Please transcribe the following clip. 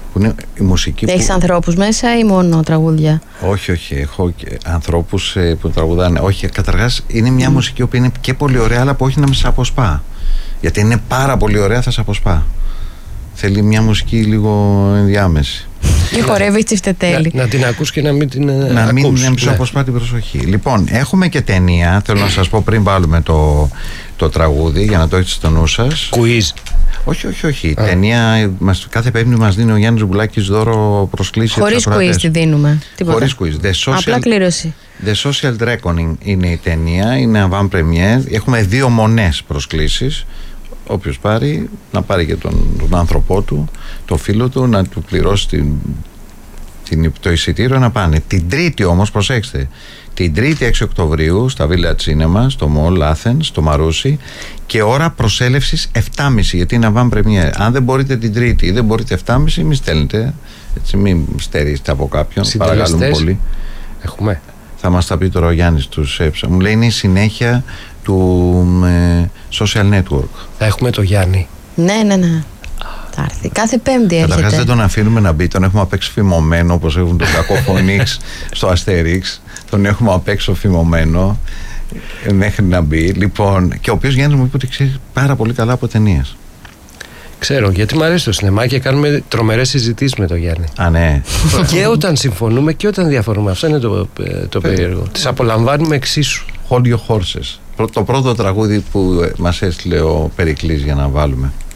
Που είναι η μουσική. Έχεις ανθρώπους μέσα ή μόνο τραγούδια? Όχι, έχω και ανθρώπους που τραγουδάνε. Όχι, καταρχάς είναι μια μουσική που είναι και πολύ ωραία, αλλά που όχι να με σε αποσπά. Γιατί είναι πάρα πολύ ωραία, θα σε αποσπά. Θέλει μια μουσική λίγο ενδιάμεση. Και χορεύει τσιφτετέλη. Να την ακούς και να μην την ακούς. Να μην σου αποσπά την προσοχή. Λοιπόν, έχουμε και ταινία. Θέλω να σας πω πριν βάλουμε το τραγούδι, για να το έχετε στο νου σας. Quiz. Όχι. Ταινία, κάθε Πέμπτη μας δίνει ο Γιάννης Μπουλάκης δώρο προσκλήσεις. Χωρίς quiz τη δίνουμε. Χωρίς quiz. Απλά κλήρωση. The Social Reckoning είναι η ταινία. Είναι avant premiere. Έχουμε 2 μονές προσκλήσεις. Όποιος πάρει, να πάρει και τον άνθρωπό του, το φίλο του, να του πληρώσει το εισιτήριο να πάνε. Την Τρίτη όμως, προσέξτε, την Τρίτη 6 Οκτωβρίου στα Village Cinema, στο Mall Athens, στο Μαρούσι, και ώρα προσέλευσης 7.30, γιατί είναι avant premiere. Αν δεν μπορείτε την Τρίτη ή δεν μπορείτε 7.30, μη στέλνετε, έτσι, μην στερήσετε από κάποιον. Παρακαλούμε πολύ. Έχουμε. Θα μας τα πει τώρα ο Γιάννης τους έψα. Μου λέει είναι η συνέχεια του social network. Θα έχουμε το Γιάννη. Ναι. Θα έρθει. Κάθε Πέμπτη έρχεται. Καταρχάς δεν τον αφήνουμε να μπει. Τον έχουμε απ' έξω φημωμένο, όπως έχουν τον Κακοφωνίξ στο Asterix. Τον έχουμε απ' έξω φημωμένο μέχρι να μπει. Λοιπόν, και ο οποίος Γιάννης μου είπε ότι ξέρει πάρα πολύ καλά από ταινίες. Ξέρω, γιατί μου αρέσει το σινεμά και κάνουμε τρομερές συζητήσεις με τον Γιάννη. Α, ναι. Και όταν συμφωνούμε και όταν διαφορούμε. Αυτό είναι το περίεργο. Τις απολαμβάνουμε εξίσου. Hold your horses. Το πρώτο τραγούδι που μας έστειλε ο Περικλής για να βάλουμε.